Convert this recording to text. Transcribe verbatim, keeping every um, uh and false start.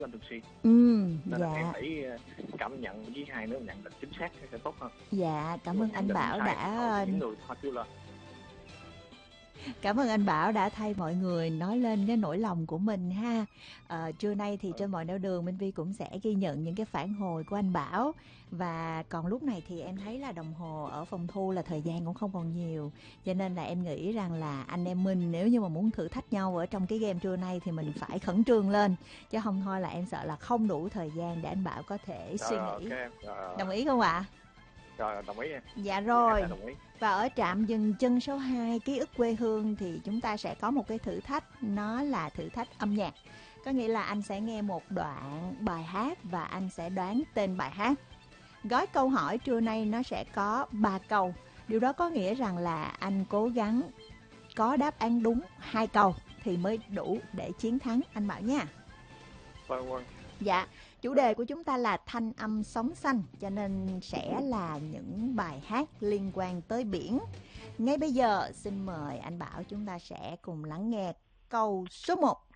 lên thường xuyên. Ừm, Nên là em dạ. phải ờ, cảm nhận với hai nữa nhận định chính xác sẽ tốt hơn. Dạ, Nếu cảm mà ơn nhận anh định Bảo sai thiệt thòi cho đã những người họ chưa lên. Cảm ơn anh Bảo đã thay mọi người nói lên cái nỗi lòng của mình ha. Ờ, trưa nay thì Ừ. trên mọi nẻo đường Minh Vi cũng sẽ ghi nhận những cái phản hồi của anh Bảo. Và còn lúc này thì em thấy là đồng hồ ở phòng thu là thời gian cũng không còn nhiều. Cho nên là em nghĩ rằng là anh em mình nếu như mà muốn thử thách nhau ở trong cái game trưa nay thì mình phải khẩn trương lên. Chứ không thôi là em sợ là không đủ thời gian để anh Bảo có thể Rồi, suy rồi ok nghĩ. em. Rồi, rồi, Đồng rồi. ý không ạ? Rồi, đồng ý em. Dạ Vậy hai ta rồi. đồng ý. Và ở trạm dừng chân số hai ký ức quê hương thì chúng ta sẽ có một cái thử thách, nó là thử thách âm nhạc. Có nghĩa là anh sẽ nghe một đoạn bài hát và anh sẽ đoán tên bài hát. Gói câu hỏi trưa nay nó sẽ có ba câu. Điều đó có nghĩa rằng là anh cố gắng có đáp án đúng hai câu thì mới đủ để chiến thắng anh Bảo nha. Vâng, vâng. Dạ, chủ đề của chúng ta là thanh âm sóng xanh, cho nên sẽ là những bài hát liên quan tới biển. Ngay bây giờ xin mời anh Bảo chúng ta sẽ cùng lắng nghe câu số một.